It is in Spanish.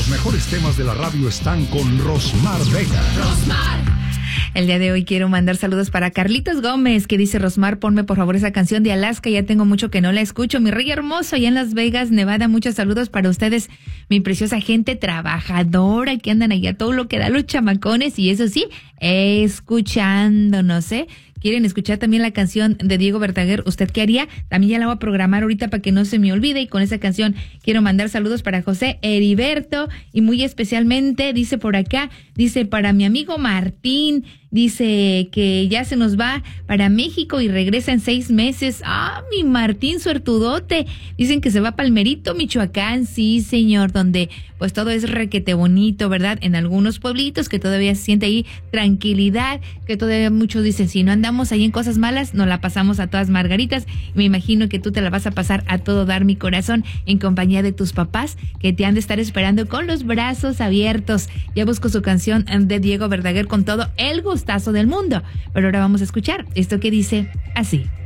Los mejores temas de la radio están con Rosmar Vega. El día de hoy quiero mandar saludos para Carlitos Gómez, que dice: Rosmar, ponme por favor esa canción de Alaska, ya tengo mucho que no la escucho. Mi rey hermoso, allá en Las Vegas, Nevada, muchos saludos para ustedes, mi preciosa gente trabajadora que andan allá, todo lo que da los chamacones, y eso sí, escuchándonos, ¿Quieren escuchar también la canción de Diego Verdaguer? ¿Usted qué haría? También ya la voy a programar ahorita para que no se me olvide. Y con esa canción quiero mandar saludos para José Heriberto. Y muy especialmente, dice por acá, dice para mi amigo Martín. Dice que ya se nos va para México y regresa en 6 meses. ¡Ah, mi Martín, suertudote! Dicen que se va a Palmerito, Michoacán. Sí, señor, donde pues todo es requete bonito, ¿verdad? En algunos pueblitos que todavía se siente ahí tranquilidad, que todavía muchos dicen, si no andamos ahí en cosas malas, nos la pasamos a todas margaritas. Y me imagino que tú te la vas a pasar a todo dar, mi corazón, en compañía de tus papás, que te han de estar esperando con los brazos abiertos. Ya busco su canción de Diego Verdaguer con todo el gustazo del mundo. Pero ahora vamos a escuchar esto que dice así.